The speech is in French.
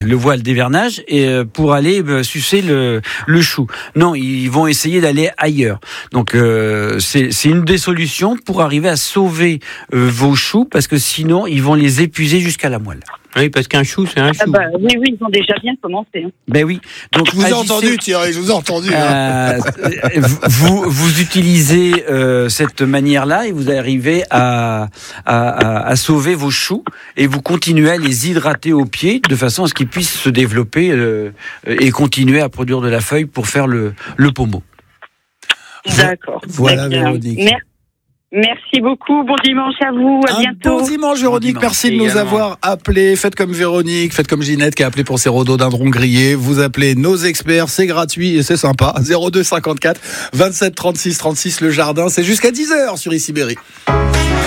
le voile d'hivernage pour aller sucer le chou. Non, ils vont essayer d'aller ailleurs. Donc c'est une des solutions pour arriver à sauver vos choux, parce que sinon ils vont les épuiser jusqu'à la moelle. Oui, parce qu'un chou, c'est un chou. Oui, ils ont déjà bien commencé. Ben oui. Donc Je vous ai entendu, Thierry, je vous ai entendu. Vous utilisez cette manière-là et vous arrivez à sauver vos choux, et vous continuez à les hydrater au pied de façon à ce qu'ils puissent se développer et continuer à produire de la feuille pour faire le pommeau. D'accord. Voilà, Véronique. Merci beaucoup. Bon dimanche à vous. À bientôt. Bon dimanche, Véronique. Merci de nous avoir appelés. Faites comme Véronique, faites comme Ginette qui a appelé pour ses rhododendrons grillés. Vous appelez nos experts, c'est gratuit et c'est sympa. 02 54 27 36 36, le jardin. C'est jusqu'à 10h sur Ici Berry.